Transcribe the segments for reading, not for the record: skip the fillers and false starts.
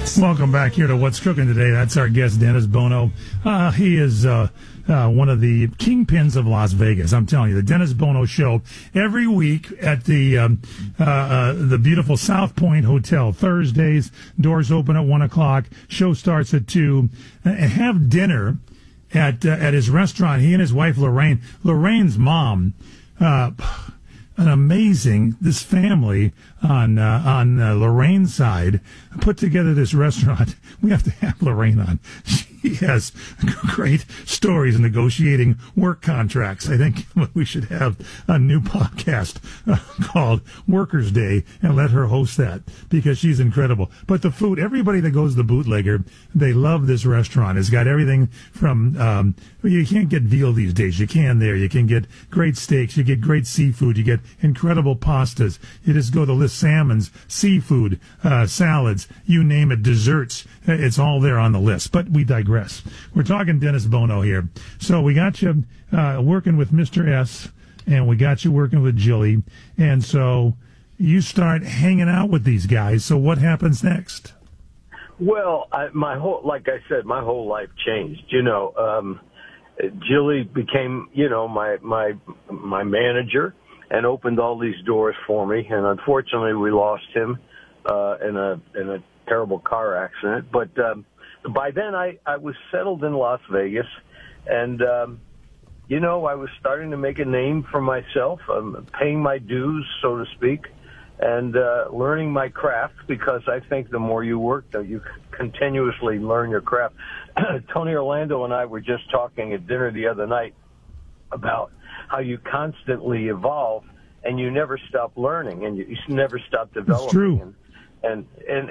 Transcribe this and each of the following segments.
Welcome back here to What's Cooking Today. That's our guest, Dennis Bono. He is one of the kingpins of Las Vegas. I'm telling you, the Dennis Bono Show every week at the beautiful South Point Hotel. Thursdays, doors open at 1 o'clock. Show starts at 2. Have dinner at his restaurant. He and his wife Lorraine's mom. An amazing, this family on Lorraine's side put together this restaurant. We have to have Lorraine on. She has great stories in negotiating work contracts. I think we should have a new podcast called Workers' Day and let her host that because she's incredible. But the food, everybody that goes to the Bootlegger, they love this restaurant. It's got everything from, you can't get veal these days. You can there. You can get great steaks. You get great seafood. You get incredible pastas. You just go to list salmons, seafood, salads, you name it, desserts. It's all there on the list. But we digress. We're talking Dennis Bono here. So we got you working with Mr. S, and we got you working with Jilly. And so you start hanging out with these guys. So what happens next? Well, like I said, my whole life changed. Jilly became, my manager and opened all these doors for me. And unfortunately, we lost him in a terrible car accident. But by then, I was settled in Las Vegas, and I was starting to make a name for myself, paying my dues, so to speak, and learning my craft, because I think the more you work, you continuously learn your craft. Tony Orlando and I were just talking at dinner the other night about how you constantly evolve and you never stop learning and you never stop developing. It's true. And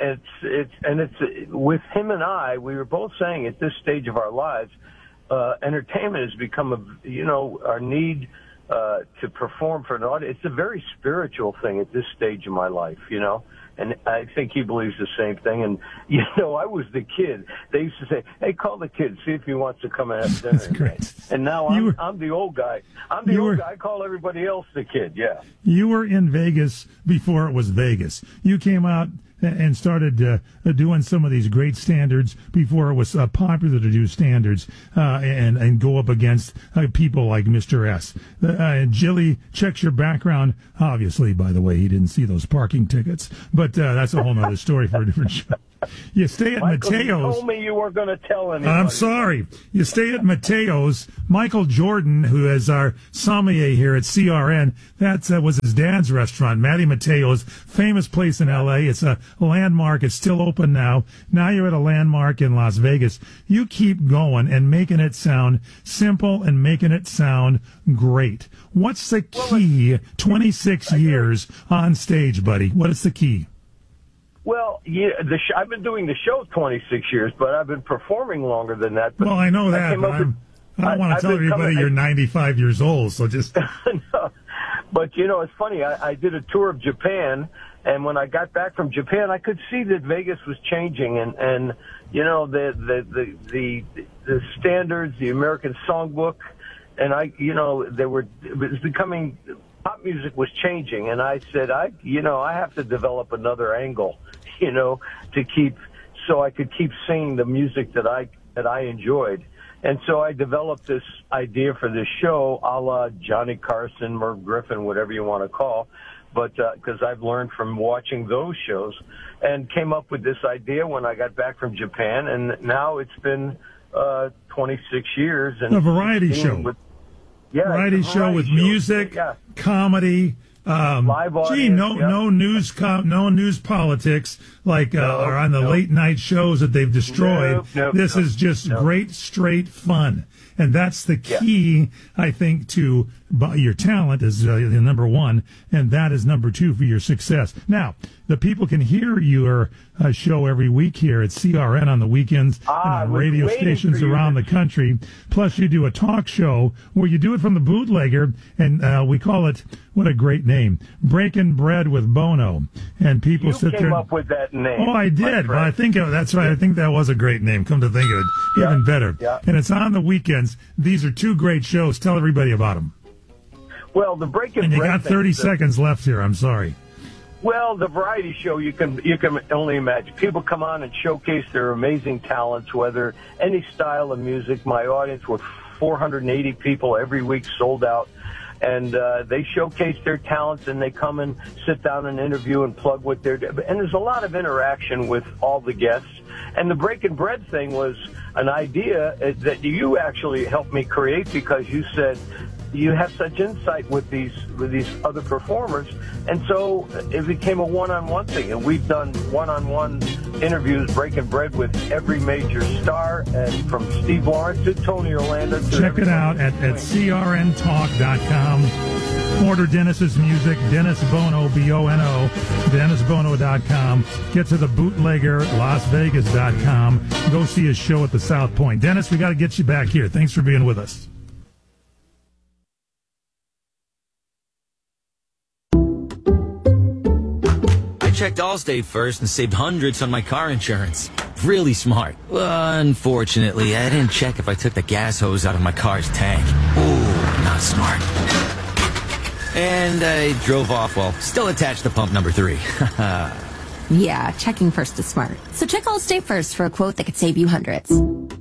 it's with him and I, we were both saying at this stage of our lives, entertainment has become our need to perform for an audience. It's a very spiritual thing at this stage of my life, and I think he believes the same thing. And, I was the kid. They used to say, hey, call the kid, see if he wants to come and have dinner. That's great. And now I'm the old guy. I'm the old guy. I call everybody else the kid, yeah. You were in Vegas before it was Vegas. You came out and started doing some of these great standards before it was popular to do standards and go up against people like Mr. S. Jilly checks your background. Obviously, by the way, he didn't see those parking tickets, but that's a whole other story for a different show. You stay at Michael, Mateo's. You told me you weren't going to tell anybody. I'm sorry. You stay at Mateo's. Michael Jordan, who is our sommelier here at CRN, that was his dad's restaurant, Matty Mateo's, famous place in L.A. It's a landmark. It's still open now. Now you're at a landmark in Las Vegas. You keep going and making it sound simple and making it sound great. What's the key? 26 years on stage, buddy. What is the key? Well, yeah, I've been doing the show 26 years, but I've been performing longer than that. But well, I know that, but I don't want to tell everybody you're 95 years old, so just... No. But, it's funny. I did a tour of Japan, and when I got back from Japan, I could see that Vegas was changing, and the standards, the American Songbook, and it was becoming... Pop music was changing, and I said, I have to develop another angle, so I could keep singing the music that I enjoyed. And so I developed this idea for this show, a la Johnny Carson, Merv Griffin, whatever you want to call, but because I've learned from watching those shows, and came up with this idea when I got back from Japan, and now it's been 26 years. And a variety show. Variety show with music, comedy, live audience, no news politics like are on the late night shows that they've destroyed. This is just great, straight fun. And that's the key, I think, to your talent is number one, and that is number two for your success. Now, the people can hear your show every week here at CRN on the weekends and on radio stations around the country. Plus, you do a talk show where you do it from the Bootlegger, and we call it, what a great name, Breaking Bread with Bono. And people sit there. You came up with that name. Oh, I did. But I think that's right. I think that was a great name. Come to think of it, even better. Yeah. And it's on the weekends. These are two great shows. Tell everybody about them. Well, the Breaking Bread. And you got 30 seconds left here. I'm sorry. Well, the variety show, you can only imagine. People come on and showcase their amazing talents, whether any style of music. My audience was 480 people every week, sold out. And they showcase their talents, and they come and sit down and interview and plug what they're doing. And there's a lot of interaction with all the guests. And the Breaking Bread thing was an idea that you actually helped me create, because you said you have such insight with these other performers. And so it became a one-on-one thing. And we've done one-on-one interviews, Breaking Bread, with every major star, and from Steve Lawrence to Tony Orlando. Check it out at crntalk.com. Order Dennis's music, Dennis Bono, B-O-N-O, DennisBono.com. Get to the bootlegger, LasVegas.com. Go see his show at the South Point. Dennis, we got to get you back here. Thanks for being with us. I checked Allstate first and saved hundreds on my car insurance. Really smart. Unfortunately, I didn't check if I took the gas hose out of my car's tank. Ooh, not smart. And I drove off while still attached to pump number 3. Yeah, checking first is smart. So check Allstate first for a quote that could save you hundreds.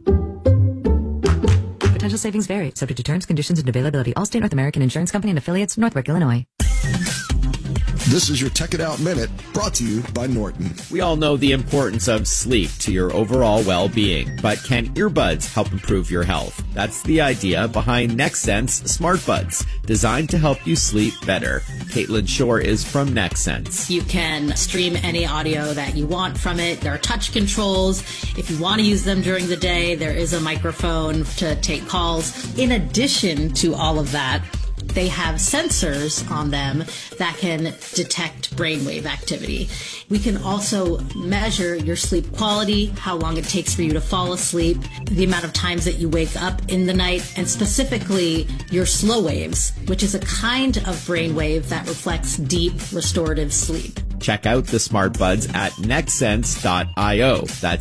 Potential savings vary, subject to terms, conditions, and availability. Allstate North American Insurance Company and affiliates, Northbrook, Illinois. This is your Tech It Out Minute, brought to you by Norton. We all know the importance of sleep to your overall well-being, but can earbuds help improve your health? That's the idea behind NextSense Smart Buds, designed to help you sleep better. Caitlin Shore is from NextSense. You can stream any audio that you want from it. There are touch controls. If you want to use them during the day, there is a microphone to take calls. In addition to all of that, they have sensors on them that can detect brainwave activity. We can also measure your sleep quality, how long it takes for you to fall asleep, the amount of times that you wake up in the night, and specifically your slow waves, which is a kind of brainwave that reflects deep restorative sleep. Check out the Smart Buds at nextsense.io. That's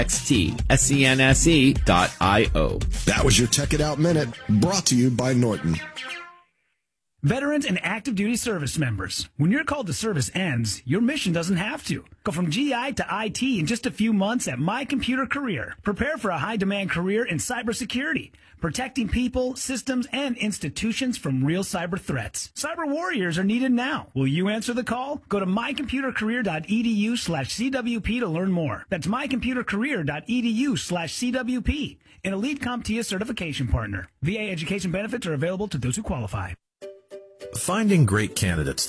NEXTSENSE.io. That was your Tech It Out Minute, brought to you by Norton. Veterans and active duty service members, when your call to service ends, your mission doesn't have to. Go from GI to IT in just a few months at My Computer Career. Prepare for a high-demand career in cybersecurity, protecting people, systems, and institutions from real cyber threats. Cyber warriors are needed now. Will you answer the call? Go to mycomputercareer.edu/CWP to learn more. That's mycomputercareer.edu/CWP. An elite CompTIA certification partner. VA education benefits are available to those who qualify. Finding great candidates